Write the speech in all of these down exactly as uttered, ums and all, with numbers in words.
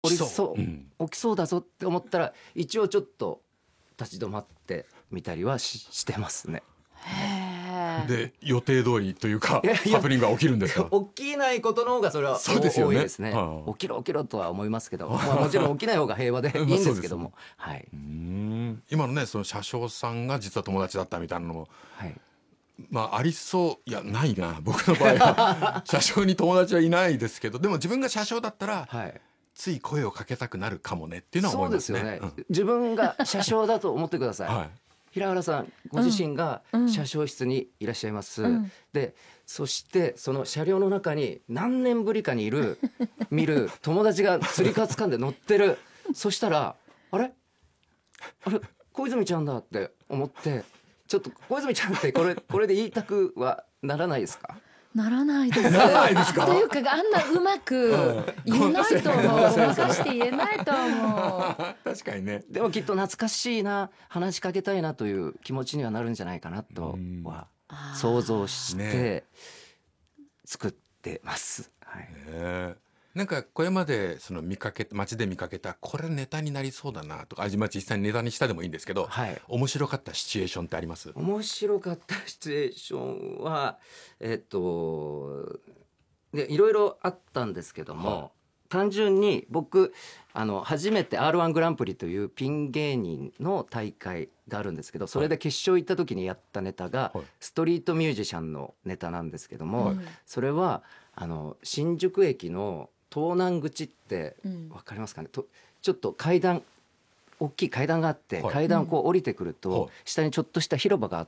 降りそう、 うん、 起きそうだぞって思ったら一応ちょっと立ち止まってみたりは し, してますね。 へで予定通りというかいやいやハプニングが起きるんですか？ 起きないことの方がそれはそうですよね多いですね、 はあ、 起きろ起きろとは思いますけど、まあ、もちろん起きない方が平和でいいんですけども、はい、 うーん今のねその車掌さんが実は友達だったみたいなのも、 はい、 まあありそういやないな僕の場合は車掌に友達はいないですけどでも自分が車掌だったら、はい、つい声をかけたくなるかもねっていうのは思いますね。 そうですよね、 うん、 自分が車掌だと思ってください、はい、平原さんご自身が車掌室にいらっしゃいます、うん、でそしてその車両の中に何年ぶりかにいる見る友達が釣り革掴んで乗ってるそしたらあれあれ小泉ちゃんだって思ってちょっと小泉ちゃんってこれこれで言いたくはならないですか？ ならないです。 ならないですか？ というかあんなうまく言えないと思う。任して言えないと思う。 確かにね。 でもきっと懐かしいな話しかけたいなという気持ちにはなるんじゃないかなとは想像して作ってます。はい、 ねなんかこれまでその見かけ街で見かけたこれネタになりそうだなとか、まあ実際にネタにしたでもいいんですけど、はい、面白かったシチュエーションってあります？ 面白かったシチュエーションはえっとでいろいろあったんですけども、はい、単純に僕あの初めて アールワン グランプリというピン芸人の大会があるんですけど、それで決勝行った時にやったネタがストリートミュージシャンのネタなんですけども、はい、それはあの新宿駅の東南口って分かりますかね、とちょっと階段大きい階段があって、はい、階段をこう降りてくると、はい、下にちょっとした広場があって、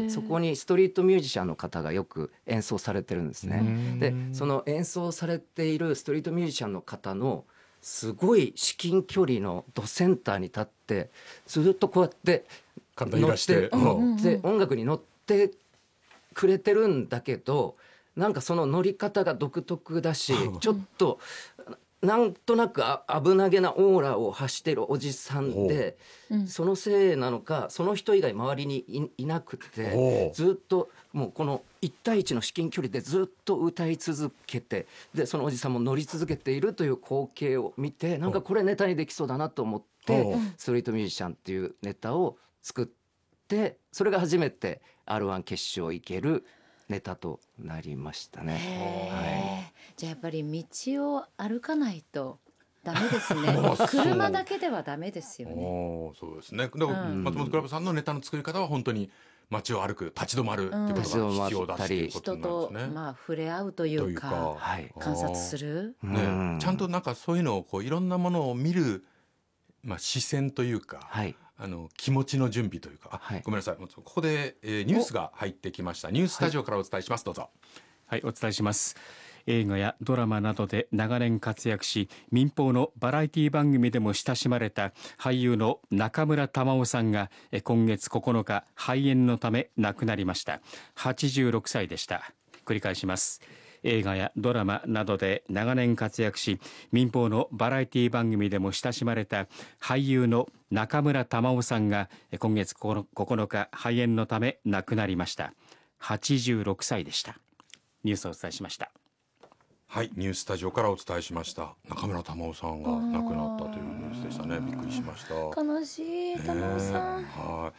そこにストリートミュージシャンの方がよく演奏されてるんですね。でその演奏されているストリートミュージシャンの方のすごい至近距離のドセンターに立ってずっとこうやって乗って乗って音楽に乗ってくれてるんだけど、なんかその乗り方が独特だしちょっとなんとなく危なげなオーラを発してるおじさんで、そのせいなのかその人以外周りに い, いなくてずっともうこのいち対いちの至近距離でずっと歌い続けて、でそのおじさんも乗り続けているという光景を見て、なんかこれネタにできそうだなと思ってストリートミュージシャンっていうネタを作って、それが初めて アールワン 決勝行けるネタとなりましたね。 はい、じゃあやっぱり道を歩かないとダメですね車だけではダメですよね。 おそうですね。だから松本クラブさんのネタの作り方は本当に街を歩く立ち止まるっていうことが必要だっていうことなんですね。 人とまあ触れ合うというか、というか、はい、観察する、 ね、ちゃんとなんかそういうのをこういろんなものを見る、まあ、視線というか、はい、あの気持ちの準備というか、はい、ごめんなさいここで、えー、ニュースが入ってきました。ニューススタジオからお伝えします、どうぞ。 はい、お伝えします。映画やドラマなどで長年活躍し、民放のバラエティ番組でも親しまれた俳優の中村玉緒さんが今月ここのか肺炎のため亡くなりました。はちじゅうろくさいでした。繰り返します。映画やドラマなどで長年活躍し、民放のバラエティ番組でも親しまれた俳優の中村玉緒さんが今月ここのか肺炎のため亡くなりました。はちじゅうろくさいでした。ニュースをお伝えしました。 はい、ニューススタジオからお伝えしました。中村玉緒さんが亡くなったというニュースでしたね。びっくりしました。 悲しい、玉緒さん、 はい。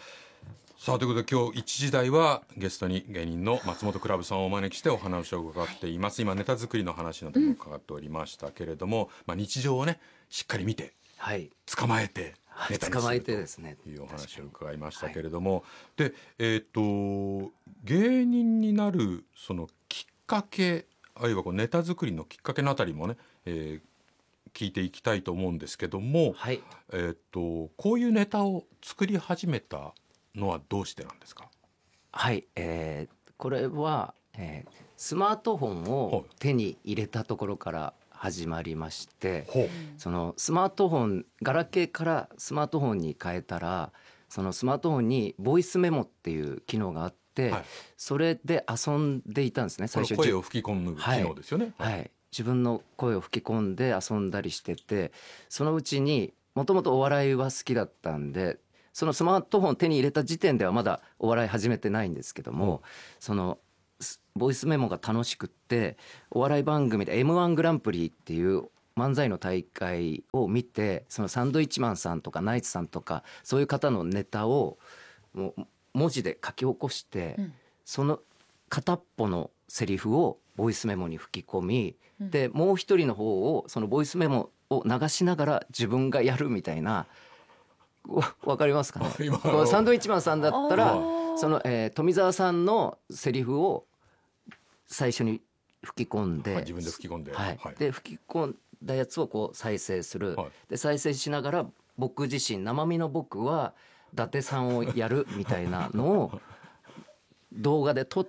さあということで今日いちじ台はゲストに芸人の松本クラブさんをお招きしてお話を伺っています。今ネタ作りの話なども伺っておりましたけれども、うんまあ、日常をねしっかり見て、はい、捕まえてネタにするというお話を伺いましたけれども、はい、で、えー、と芸人になるそのきっかけ、あるいはこうネタ作りのきっかけのあたりもね、えー、聞いていきたいと思うんですけども、はいえー、とこういうネタを作り始めたのはどうしてなんですか？ はい、えー、これは、えー、スマートフォンを手に入れたところから始まりまして、はい、そのスマートフォンガラケーからスマートフォンに変えたら、そのスマートフォンにボイスメモっていう機能があって、はい、それで遊んでいたんですね。 最初声を吹き込む機能ですよね。 はい、はい、自分の声を吹き込んで遊んだりしてて、そのうちにもともとお笑いは好きだったんで、そのスマートフォン手に入れた時点ではまだお笑い始めてないんですけども、うん、そのボイスメモが楽しくって、お笑い番組で エムワン グランプリっていう漫才の大会を見て、そのサンドイッチマンさんとかナイツさんとかそういう方のネタをもう文字で書き起こして、うん、その片っぽのセリフをボイスメモに吹き込み、うん、でもう一人の方をそのボイスメモを流しながら自分がやるみたいな、わかりますかね。サンドイッチマンさんだったらその、えー、富澤さんのセリフを最初に吹き込んで、 はい、自分で吹き込んで、 はいはい、で吹き込んだやつをこう再生する、はい、で再生しながら僕自身生身の僕は伊達さんをやるみたいなのを動画で撮って、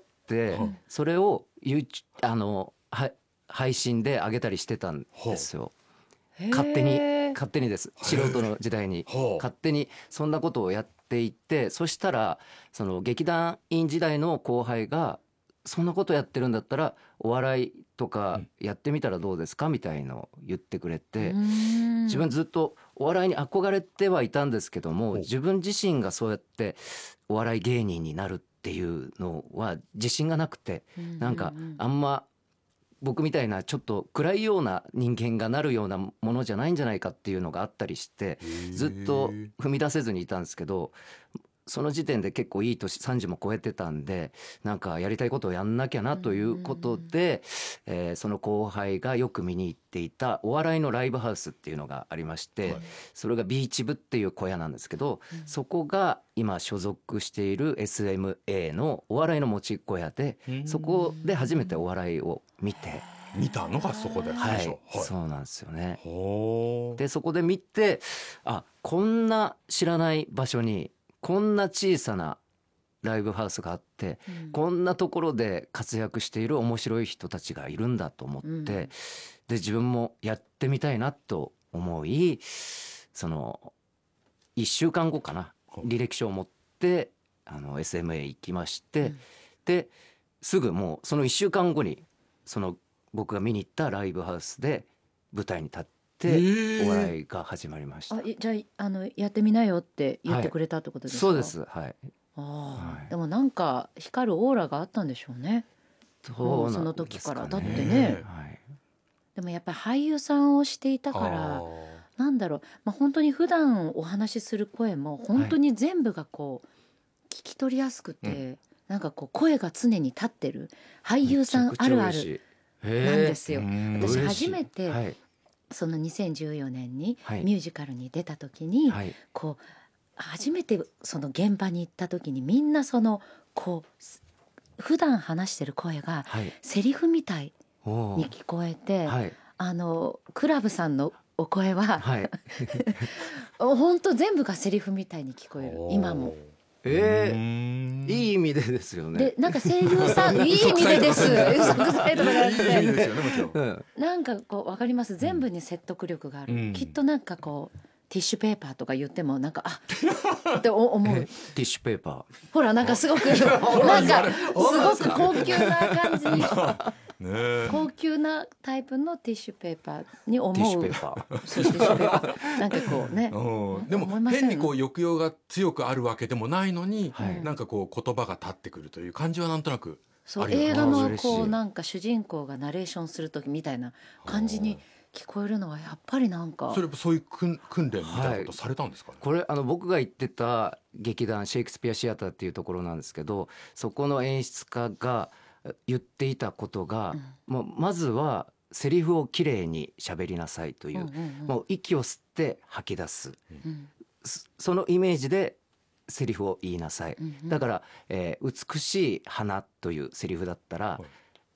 はい、それをあのは配信で上げたりしてたんですよ。勝手に勝手にです、素人の時代に勝手にそんなことをやっていて、そしたらその劇団員時代の後輩がそんなことやってるんだったらお笑いとかやってみたらどうですかみたいのを言ってくれて、自分ずっとお笑いに憧れてはいたんですけども、自分自身がそうやってお笑い芸人になるっていうのは自信がなくて、なんかあんま僕みたいなちょっと暗いような人間がなるようなものじゃないんじゃないかっていうのがあったりして、ずっと踏み出せずにいたんですけど、その時点で結構いい年さんじゅうも超えてたんで、なんかやりたいことをやんなきゃなということで、えー、その後輩がよく見に行っていたお笑いのライブハウスっていうのがありまして、はい、それがビーチ部っていう小屋なんですけど、うん、そこが今所属している エスエムエー のお笑いの持ち小屋で、そこで初めてお笑いを見て、 見たのがそこで、 はい、はい、そうなんですよね。でそこで見て、あ、こんな知らない場所にこんな小さなライブハウスがあって、うん、こんなところで活躍している面白い人たちがいるんだと思って、うん、で自分もやってみたいなと思い、そのいっしゅうかんごかな、履歴書を持ってあの エスエムエー 行きまして、うん、ですぐもうそのいっしゅうかんごにその僕が見に行ったライブハウスで舞台に立ってお笑いが始まりました。 あ、じゃあ、あのやってみなよって言ってくれたってことですか。 はい、そうです、はい。 あ、はい、でもなんか光るオーラがあったんでしょうね。 そうその時からだってね、はい、でもやっぱり俳優さんをしていたからなんだろう、まあ、本当に普段お話しする声も本当に全部がこう聞き取りやすくて、はい、なんかこう声が常に立ってる俳優さんあるあるなんですよ。私初めて、はい、そのにせんじゅうよねんにミュージカルに出た時に、はい、こう初めてその現場に行った時にみんなそのこう普段話してる声がセリフみたいに聞こえて、はい、あのクラブさんのお声は、はい、本当全部がセリフみたいに聞こえる今も。 えー、いい意味でですよね。 でなんか声優さんいい意味でです。嘘くさいとかじゃなくて、なんかこうわかります。全部に説得力がある。うん、きっとなんかこうティッシュペーパーとか言ってもなんかあって思う。ティッシュペーパー。 ほらなんかすごくなんかすごく高級な感じに。ね、高級なタイプのティッシュペーパーに思う。 ティッシュペーパー。 そうティッシュペーパー。なんかこうね。 うん、でも変にこう抑揚が強くあるわけでもないのに、はい、なんかこう言葉が立ってくるという感じはなんとなくそう映画のこうなんか主人公がナレーションする時みたいな感じに聞こえるのはやっぱりなんか。 それそういう訓訓練みたいなことされたんですかね。 はい、これあの僕が行ってた劇団シェイクスピアシアターっていうところなんですけど、そこの演出家が言っていたことが、うん、もうまずはセリフをきれいに喋りなさいという、うんうんうん、もう息を吸って吐き出す、うん、そのイメージでセリフを言いなさい、うんうん、だから、えー、美しい花というセリフだったら、はい、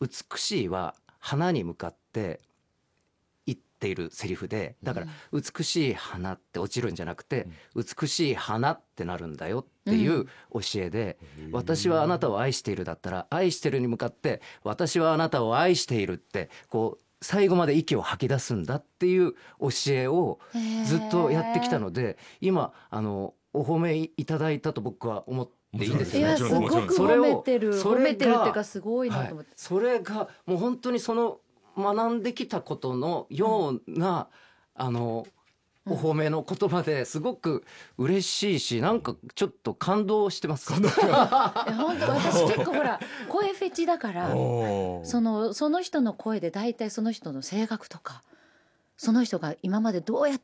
美しいは花に向かって言っているセリフで、だから、うん、美しい花って落ちるんじゃなくて、うん、美しい花ってなるんだよっていう教えで、うん、私はあなたを愛しているだったら愛してるに向かって私はあなたを愛しているってこう最後まで息を吐き出すんだっていう教えをずっとやってきたので、今あのお褒めいただいたと僕は思っていいですよね。 いやすごく褒めてる褒めてるっていうかすごいなと思って、はい、 それがもう本当にその学んできたことのような、うん、あのお褒めの言葉ですごく嬉しいし、なんかちょっと感動してます。 本当私結構ほら声フェチだからそのその人の声で大体その人の性格とかその人が今までどうやっ